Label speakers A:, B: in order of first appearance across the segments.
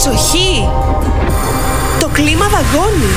A: Προσοχή! Το κλίμα δαγκώνει.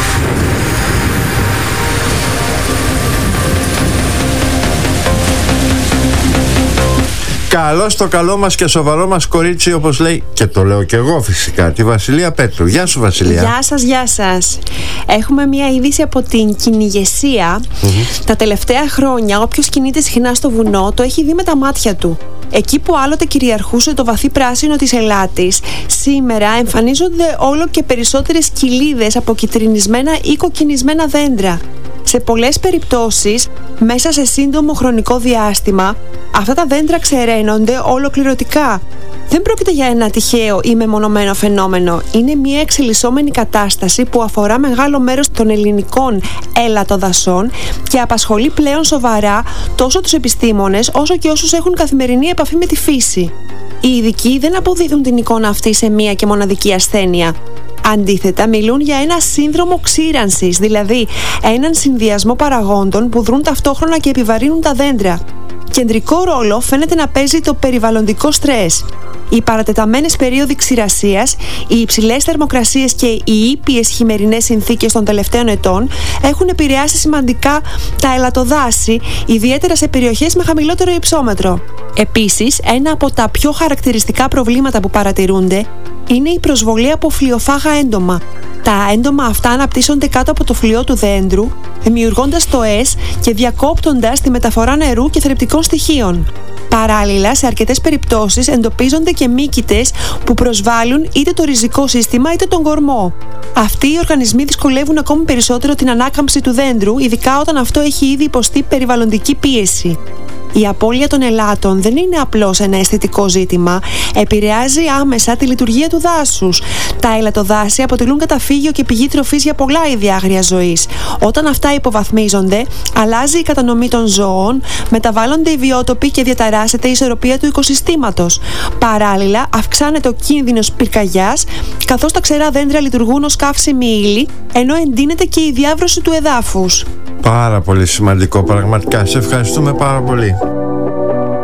B: Καλό στο καλό μας και σοβαρό μας κορίτσι, όπως λέει, και το λέω και εγώ φυσικά, τη Βασιλεία Πέτρου. Γεια σου, Βασιλεία.
A: Γεια σας, γεια σας. Έχουμε μια είδηση από την κυνηγεσία. Τα τελευταία χρόνια όποιος κινείται συχνά στο βουνό το έχει δει με τα μάτια του. Εκεί που άλλοτε κυριαρχούσε το βαθύ πράσινο της Ελάτης, σήμερα εμφανίζονται όλο και περισσότερες κοιλίδες από κιτρινισμένα ή κοκκινισμένα δέντρα. Σε πολλές περιπτώσεις, μέσα σε σύντομο χρονικό διάστημα, αυτά τα δέντρα ξεραίνονται ολοκληρωτικά. Δεν πρόκειται για ένα τυχαίο ή μεμονωμένο φαινόμενο. Είναι μια εξελισσόμενη κατάσταση που αφορά μεγάλο μέρος των ελληνικών έλατοδασών και απασχολεί πλέον σοβαρά τόσο τους επιστήμονες όσο και όσους έχουν καθημερινή επαφή με τη φύση. Οι ειδικοί δεν αποδίδουν την εικόνα αυτή σε μία και μοναδική ασθένεια. Αντίθετα, μιλούν για ένα σύνδρομο ξύρανσης, δηλαδή έναν συνδυασμό παραγόντων που δρούν ταυτόχρονα και επιβαρύνουν τα δέντρα. Κεντρικό ρόλο φαίνεται να παίζει το περιβαλλοντικό στρες. Οι παρατεταμένες περίοδοι ξηρασίας, οι υψηλές θερμοκρασίες και οι ήπιες χειμερινές συνθήκες των τελευταίων ετών έχουν επηρεάσει σημαντικά τα ελατοδάση, ιδιαίτερα σε περιοχές με χαμηλότερο υψόμετρο. Επίσης, ένα από τα πιο χαρακτηριστικά προβλήματα που παρατηρούνται είναι η προσβολή από φλοιοφάγα έντομα. Τα έντομα αυτά αναπτύσσονται κάτω από το φλοιό του δέντρου, δημιουργώντας τοές και διακόπτοντας τη μεταφορά νερού και θρεπτικών στοιχείων. Παράλληλα, σε αρκετές περιπτώσεις εντοπίζονται και μύκητες που προσβάλλουν είτε το ριζικό σύστημα είτε τον κορμό. Αυτοί οι οργανισμοί δυσκολεύουν ακόμη περισσότερο την ανάκαμψη του δέντρου, ειδικά όταν αυτό έχει ήδη υποστεί περιβαλλοντική πίεση. Η απώλεια των ελάτων δεν είναι απλώς ένα αισθητικό ζήτημα, επηρεάζει άμεσα τη λειτουργία του δάσους. Τα ελατοδάση αποτελούν καταφύγιο και πηγή τροφής για πολλά είδη άγριας ζωής. Όταν αυτά υποβαθμίζονται, αλλάζει η κατανομή των ζώων, μεταβάλλονται οι βιότοποι και διαταράσσεται η ισορροπία του οικοσυστήματος. Παράλληλα, αυξάνεται ο κίνδυνος πυρκαγιάς, καθώς τα ξερά δέντρα λειτουργούν ως καύσιμη ύλη, ενώ εντείνεται και η διάβρωση του εδάφους.
B: Πάρα πολύ σημαντικό, πραγματικά. Σε ευχαριστούμε πάρα πολύ.